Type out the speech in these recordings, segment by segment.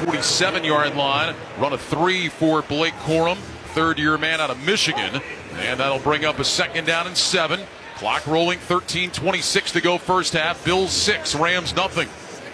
47-yard line. Run a 3 for Blake Corum, third-year man out of Michigan. And that'll bring up a 2nd down and 7. Clock rolling, 13:26 to go first half. Bills 6, Rams nothing.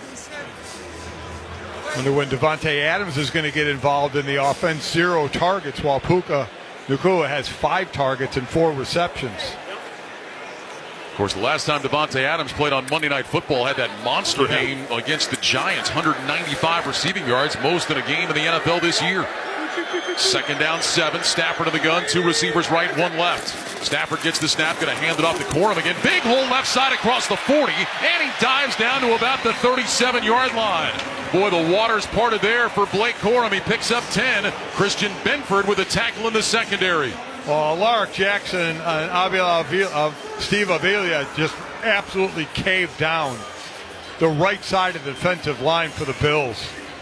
Wonder when Davante Adams is going to get involved in the offense. 0 targets, while Puka Nacua has 5 targets and 4 receptions. Of course, the last time Davante Adams played on Monday Night Football had that monster game against the Giants. 195 receiving yards, most in a game in the NFL this year. 2nd down, 7. Stafford to the gun. 2 receivers right, 1 left. Stafford gets the snap, going to hand it off to Corum again. Big hole left side across the 40, and he dives down to about the 37-yard line. Boy, the water's parted there for Blake Corum. He picks up 10. Christian Benford with a tackle in the secondary. Well, Alaric Jackson and Steve Avila just absolutely caved down the right side of the defensive line for the Bills.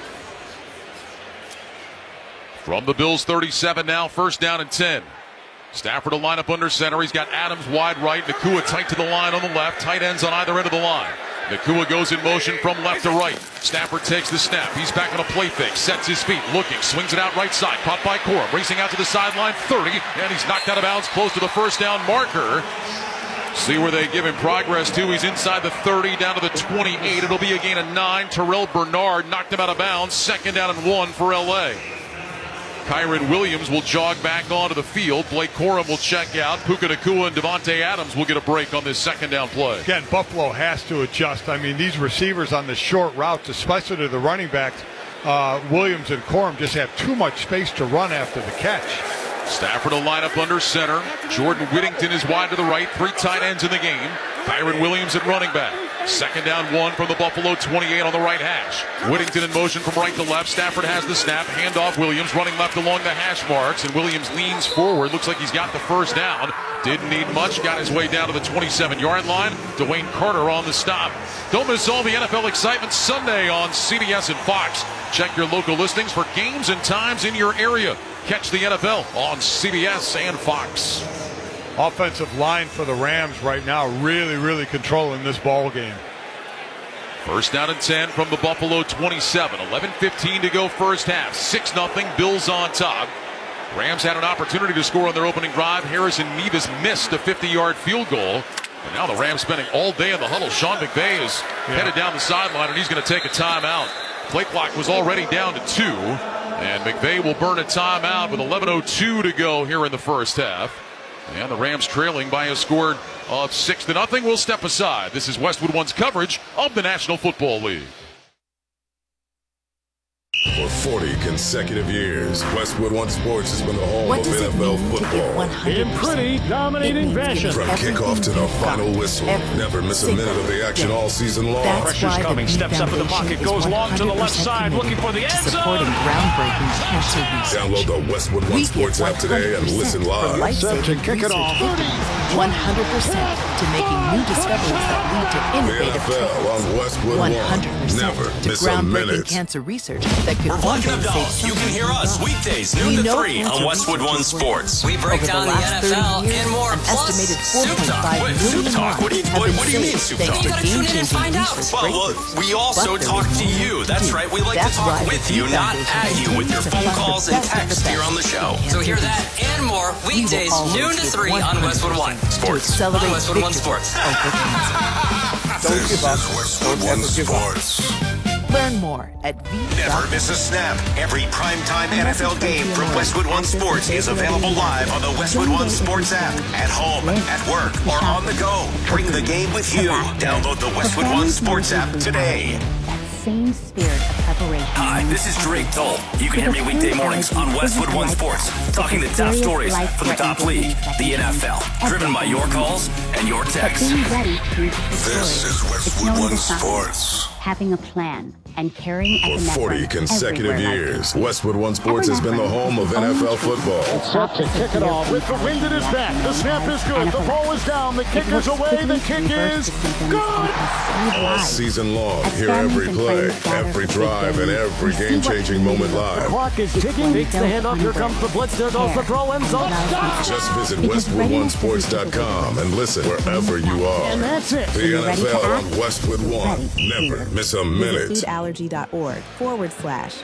From the Bills 37 now, 1st down and 10. Stafford to line up under center. He's got Adams wide right. Nacua tight to the line on the left. Tight ends on either end of the line. Nacua goes in motion from left to right. Stafford takes the snap. He's back on a play fake. Sets his feet. Looking. Swings it out right side. Caught by Corum. Racing out to the sideline. 30. And he's knocked out of bounds close to the 1st down marker. See where they give him progress to. He's inside the 30 down to the 28. It'll be a gain of 9. Terrell Bernard knocked him out of bounds. 2nd down and 1 for L.A. Kyren Williams will jog back onto the field. Blake Corum will check out. Puka Nacua and Davante Adams will get a break on this 2nd down play. Again, Buffalo has to adjust. I mean, these receivers on the short routes, especially to the running backs, Williams and Corum just have too much space to run after the catch. Stafford will line up under center. Jordan Whittington is wide to the right. 3 tight ends in the game. Kyren Williams at running back. 2nd down, 1 from the Buffalo 28 on the right hash. Whittington in motion from right to left. Stafford has the snap. Handoff Williams running left along the hash marks. And Williams leans forward. Looks like he's got the 1st down. Didn't need much. Got his way down to the 27-yard line. Dwayne Carter on the stop. Don't miss all the NFL excitement Sunday on CBS and Fox. Check your local listings for games and times in your area. Catch the NFL on CBS and Fox. Offensive line for the Rams right now really controlling this ball game. 1st down and 10 from the Buffalo 27. 11:15 to go first half. 6-0, Bills on top. Rams had an opportunity to score on their opening drive. Harrison Mevis missed a 50-yard field goal. And now the Rams spending all day in the huddle. Sean McVay is headed down the sideline, and he's going to take a timeout. Play clock was already down to 2. And McVay will burn a timeout with 11:02 to go here in the first half. And the Rams trailing by a score of 6-0. We'll step aside. This is Westwood One's coverage of the National Football League. For 40 consecutive years, Westwood One Sports has been the home of NFL football. In pretty dominating fashion. From kickoff to the final whistle, never miss a minute of the action all season long. Pressure's coming, steps up in the pocket, goes long to the left side, looking for the end zone. Groundbreaking cancer research. Download the Westwood One Sports app today and listen live. Set to kick it off. 100% to making new discoveries that lead to The innovative NFL on Westwood 100% One. Never to miss a groundbreaking minute. cancer research that could We're one plugging day up save dolls. You can someone's hear us life. weekdays We noon to know 3 on cancer Westwood One research Sports. We Over break the down the last 30 NFL years, and more. an Plus, estimated Soup Talk. 4.5 Wait, million Soup Talk. What do lives have been you mean, saved Soup thanks Talk? to You gotta tune in and game-changing find out. research Well, breakthroughs. we also But there talk is to more you. That's right. We like to That's talk why with the you, not Foundation at you with your continues to phone fund the calls and best of the texts here best on the show. in So hear cancer that and more weekdays noon to 3 on Westwood One Sports. Celebrate On Westwood One victory Sports. over cancer. This is Westwood One Sports. Learn more at Never miss a snap. Every primetime NFL game from Westwood One Sports is available live on the Westwood One Sports app. At home, at work, or on the go. Bring the game with you. Download the Westwood One Sports app today. Same spirit of preparation. Hi, this is Drake Toll. You can hear me weekday mornings on Westwood One Sports, talking the top stories from the top league, the NFL, driven by your calls and your texts. Being ready to read the story. This is Westwood One Sports. Having a plan and carrying at For the 40 network consecutive everywhere years, Westwood One Sports has been the home of NFL football. Set to kick it off with the wind at his back. The snap is good. The ball is down. The kick is away. The kick is good. All season long, hear every play, every drive, and every game-changing moment The live. clock is ticking. Takes the handoff. Here comes the blitz. There goes the throw. End zone. Stop. Just visit WestwoodOneSports.com and listen wherever you And are. that's it. The NFL on Westwood One. Never miss a minute. Foodallergy.org/